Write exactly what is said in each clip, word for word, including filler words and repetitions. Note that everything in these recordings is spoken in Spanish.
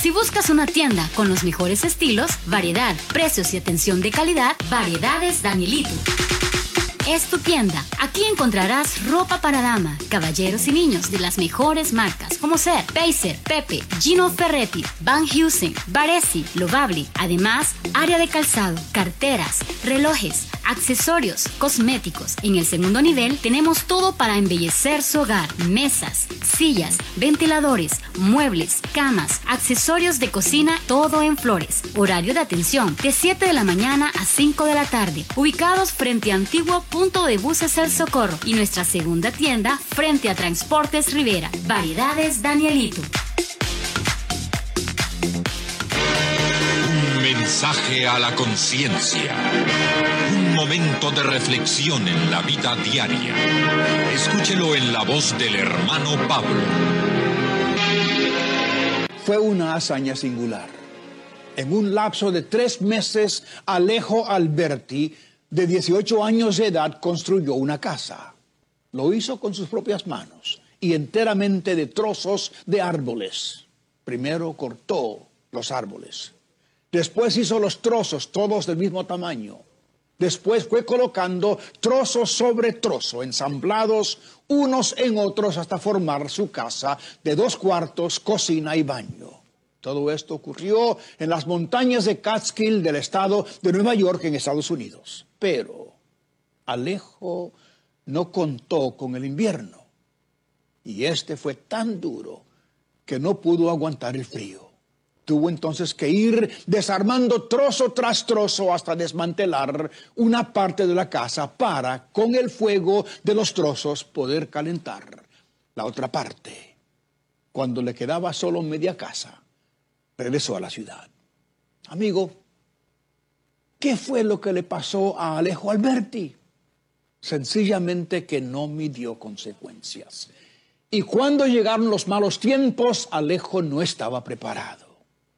Si buscas una tienda con los mejores estilos, variedad, precios y atención de calidad, Variedades Danielito es tu tienda. Aquí encontrarás ropa para dama, caballeros y niños de las mejores marcas como ser Pacer, Pepe, Gino Ferretti, Van Heusen, Baresi, Lovable. Además, área de calzado, carteras, relojes, accesorios, cosméticos. En el segundo nivel tenemos todo para embellecer su hogar: mesas, sillas, ventiladores, muebles, camas, accesorios de cocina, todo en flores. Horario de atención de siete de la mañana a cinco de la tarde. Ubicados frente a Antiguo Punto de Buses El Socorro y nuestra segunda tienda frente a Transportes Rivera. Variedades Danielito. Un mensaje a la conciencia. Un momento de reflexión en la vida diaria. Escúchelo en la voz del hermano Pablo. Fue una hazaña singular. En un lapso de tres meses, Alejo Alberti, de dieciocho años de edad, construyó una casa. Lo hizo con sus propias manos y enteramente de trozos de árboles. Primero cortó los árboles. Después hizo los trozos, todos del mismo tamaño. Después fue colocando trozo sobre trozo, ensamblados unos en otros hasta formar su casa de dos cuartos, cocina y baño. Todo esto ocurrió en las montañas de Catskill del estado de Nueva York, en Estados Unidos. Pero Alejo no contó con el invierno. Y este fue tan duro que no pudo aguantar el frío. Tuvo entonces que ir desarmando trozo tras trozo hasta desmantelar una parte de la casa para, con el fuego de los trozos, poder calentar la otra parte. Cuando le quedaba solo media casa, regresó a la ciudad. Amigo, ¿qué fue lo que le pasó a Alejo Alberti? Sencillamente que no midió consecuencias. Y cuando llegaron los malos tiempos, Alejo no estaba preparado.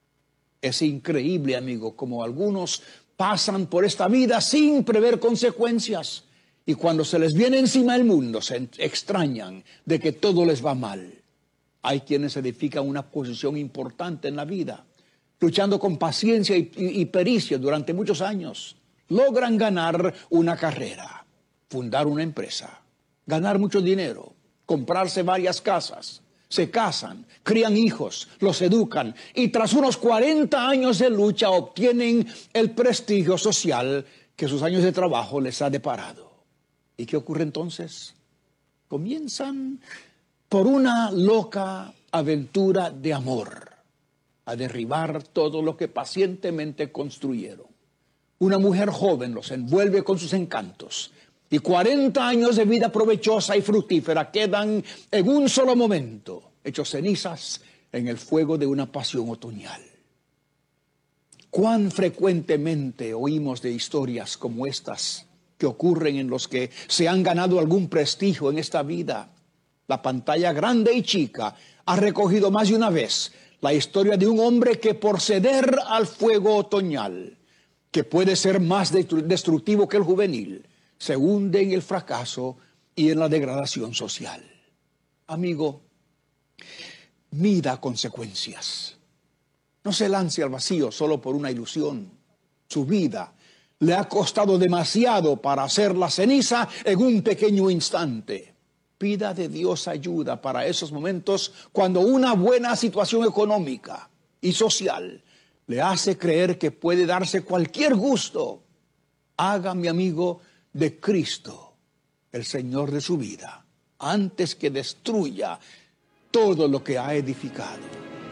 Es increíble, amigo, como algunos pasan por esta vida sin prever consecuencias. Y cuando se les viene encima el mundo, se extrañan de que todo les va mal. Hay quienes edifican una posición importante en la vida, luchando con paciencia y, y, y pericia durante muchos años. Logran ganar una carrera, fundar una empresa, ganar mucho dinero, comprarse varias casas, se casan, crían hijos, los educan y tras unos cuarenta años de lucha obtienen el prestigio social que sus años de trabajo les ha deparado. ¿Y qué ocurre entonces? Comienzan por una loca aventura de amor a derribar todo lo que pacientemente construyeron. Una mujer joven los envuelve con sus encantos y cuarenta años de vida provechosa y fructífera quedan en un solo momento, hechos cenizas en el fuego de una pasión otoñal. ¿Cuán frecuentemente oímos de historias como estas que ocurren en los que se han ganado algún prestigio en esta vida? La pantalla grande y chica ha recogido más de una vez la historia de un hombre que por ceder al fuego otoñal, que puede ser más destructivo que el juvenil, se hunde en el fracaso y en la degradación social. Amigo, mida consecuencias. No se lance al vacío solo por una ilusión. Su vida le ha costado demasiado para hacer la ceniza en un pequeño instante. Pida de Dios ayuda para esos momentos cuando una buena situación económica y social le hace creer que puede darse cualquier gusto. Haga, mi amigo, de Cristo el Señor de su vida antes que destruya todo lo que ha edificado.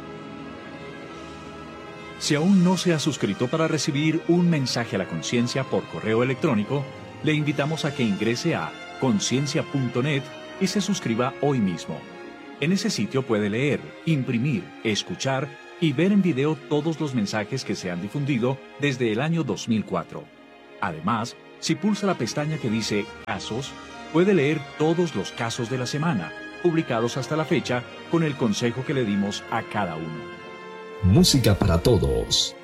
Si aún no se ha suscrito para recibir un mensaje a la conciencia por correo electrónico, le invitamos a que ingrese a conciencia punto net y se suscriba hoy mismo. En ese sitio puede leer, imprimir, escuchar y ver en video todos los mensajes que se han difundido desde el año dos mil cuatro. Además, si pulsa la pestaña que dice Casos, puede leer todos los casos de la semana, publicados hasta la fecha, con el consejo que le dimos a cada uno. Música para todos.